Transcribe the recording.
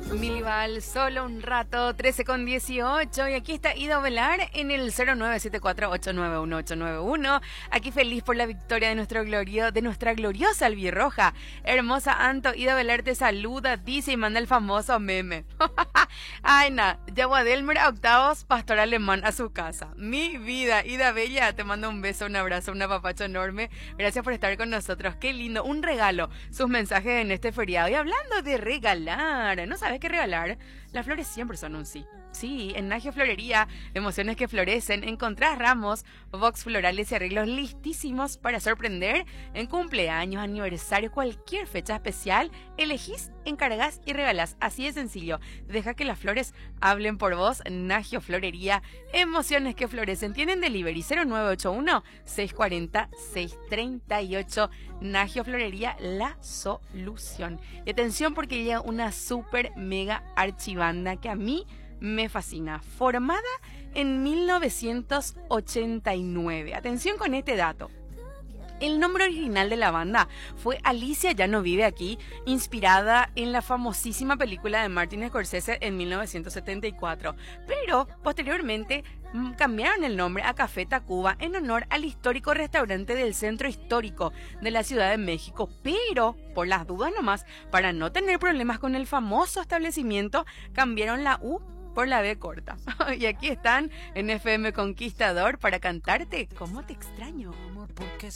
Milival, solo un rato, 13:18. Y aquí está Ida Velar en el 0974-891-891. Aquí feliz por la victoria de nuestra gloriosa albirroja. Hermosa Anto, Ida Velar te saluda, dice y manda el famoso meme. Ay, Yaguadelmer a octavos, pastor alemán a su casa. Mi vida, Ida Bella, te mando un beso, un abrazo, un apapacho enorme. Gracias por estar con nosotros. Qué lindo, un regalo. Sus mensajes en este feriado. Y hablando de regalar, ¿no sabes qué regalar? Las flores siempre son un sí. Sí, en Nagio Florería, emociones que florecen, encontrás ramos, box florales y arreglos listísimos para sorprender en cumpleaños, aniversario, cualquier fecha especial. Elegís, encargás y regalás. Así de sencillo. Deja que las flores hablen por vos. Nagio Florería, emociones que florecen. Tienen delivery 0981-640-638. Nagio Florería, la solución. Y atención porque llega una super mega archibanda que a mí me fascina, formada en 1989. Atención con este dato. El nombre original de la banda fue Alicia ya no vive aquí, inspirada en la famosísima película de Martin Scorsese en 1974. Pero posteriormente cambiaron el nombre a Café Tacuba en honor al histórico restaurante del Centro Histórico de la Ciudad de México. Pero, por las dudas nomás, para no tener problemas con el famoso establecimiento, cambiaron la U por la B corta. Y aquí están en FM Conquistador para cantarte Cómo te extraño. Porque